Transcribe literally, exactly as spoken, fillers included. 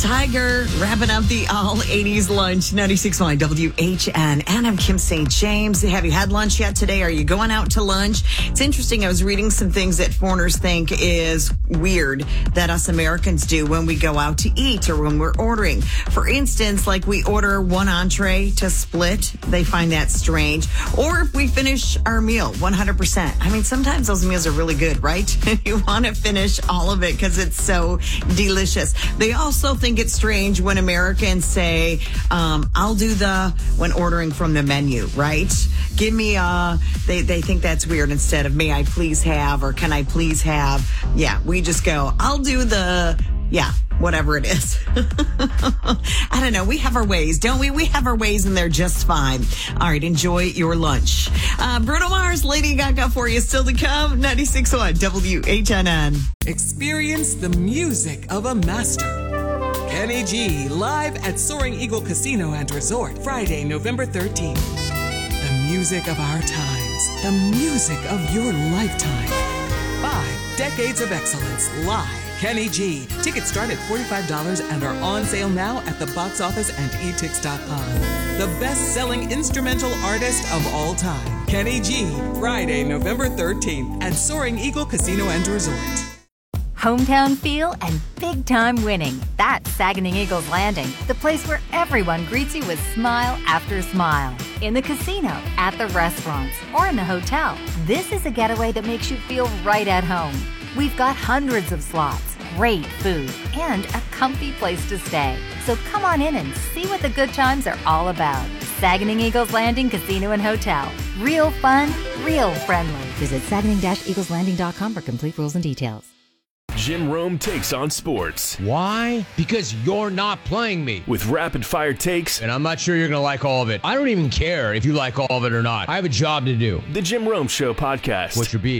Tiger wrapping up the all eighties lunch, ninety-six point nine W H N. And I'm Kim Saint James. Have you had lunch yet today? Are you going out to lunch? It's interesting. I was reading some things that foreigners think is weird that us Americans do when we go out to eat or when we're ordering. For instance, like we order one entree to split. They find that strange. Or if we finish our meal, one hundred percent. I mean, sometimes those meals are really good, right? You want to finish all of it because it's so delicious. They also think it's strange when Americans say, um, I'll do the, when ordering from the menu, right? Give me a, they, they think that's weird instead of may I please have or can I please have? Yeah, we just go, I'll do the, yeah, whatever it is. I don't know. We have our ways, don't we? We have our ways and they're just fine. All right, enjoy your lunch. Uh, Bruno Mars, Lady Gaga for you still to come. ninety-six point one W H N N. Experience the music of a master. Kenny G, live at Soaring Eagle Casino and Resort, Friday, November thirteenth. The music of our times. The music of your lifetime. Five decades of excellence, live. Kenny G. Tickets start at forty-five dollars and are on sale now at the box office and e tix dot com. The best-selling instrumental artist of all time. Kenny G. Friday, November thirteenth at Soaring Eagle Casino and Resort. Hometown feel and big-time winning. That's Saganing Eagles Landing, the place where everyone greets you with smile after smile. In the casino, at the restaurants, or in the hotel, this is a getaway that makes you feel right at home. We've got hundreds of slots, great food, and a comfy place to stay. So come on in and see what the good times are all about. Saganing Eagles Landing Casino and Hotel. Real fun, real friendly. Visit Saganing Eagles Landing dot com for complete rules and details. Jim Rome takes on sports. Why? Because you're not playing me. With rapid-fire takes. And I'm not sure you're going to like all of it. I don't even care if you like all of it or not. I have a job to do. The Jim Rome Show podcast. What's your beef?